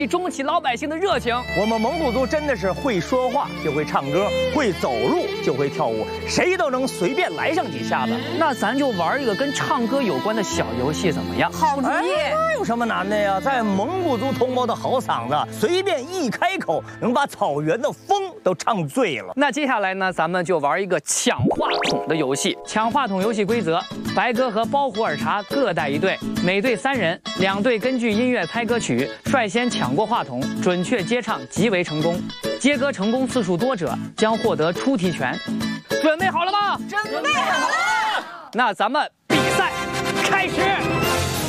中起老百姓的热情。 我们蒙古族真的是会说话就会唱歌，会走路就会跳舞，谁都能随便来上几下子。 那咱就玩一个跟唱歌有关的小游戏，怎么样？ 好主意！ 那有什么难的呀？在蒙古族同胞的好嗓子，随便一开口，能把草原的风都唱醉了。 那接下来呢，咱们就玩一个抢话筒的游戏。抢话筒游戏规则：白鸽和包胡尔茶各带一队，每队3人，2队根据音乐猜歌曲，率先抢过话筒，准确接唱即为成功。接歌成功次数多者将获得出题权。准备好了吗？ 准备好了。 那咱们比赛开始。